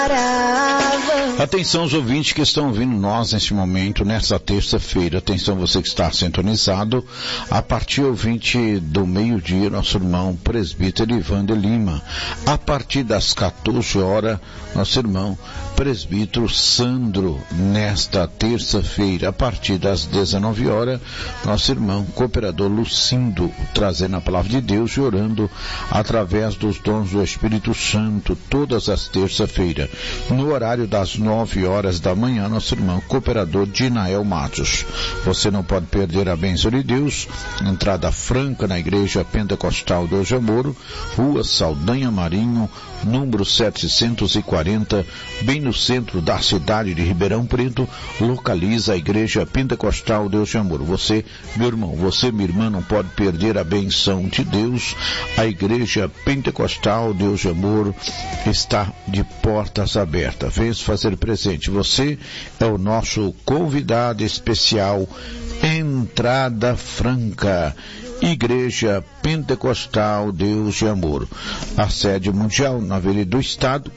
Atenção os ouvintes que estão ouvindo nós neste momento, nesta terça-feira. Atenção você que está sintonizado. A partir do meio-dia, nosso irmão presbítero Ivan de Lima. A partir das 14 horas, nosso irmão presbítero Sandro. Nesta terça-feira, a partir das 19 horas, nosso irmão cooperador Lucindo, trazendo a palavra de Deus e orando através dos dons do Espírito Santo, todas as terças-feiras. No horário das 9 horas da manhã, nosso irmão cooperador Dinael Matos. Você não pode perder a bênção de Deus. Entrada franca na Igreja Pentecostal Deus de Amor, Rua Saldanha Marinho, número 740, bem no centro da cidade de Ribeirão Preto, localiza a Igreja Pentecostal Deus de Amor. Você, meu irmão, você, minha irmã, não pode perder a benção de Deus. A Igreja Pentecostal Deus de Amor está de portas abertas. Venha se fazer presente. Você é o nosso convidado especial. Entrada franca. Igreja Pentecostal Deus de Amor. A sede mundial na Avenida do Estado,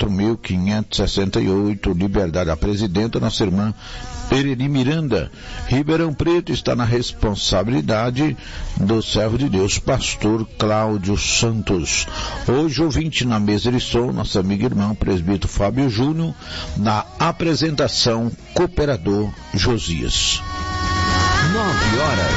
4.568, Liberdade. A presidenta, nossa irmã Ereli Miranda. Ribeirão Preto está na responsabilidade do servo de Deus, pastor Cláudio Santos. Hoje, ouvinte na mesa de som, nosso amigo e irmão presbítero Fábio Júnior, na apresentação, cooperador Josias. 9 horas.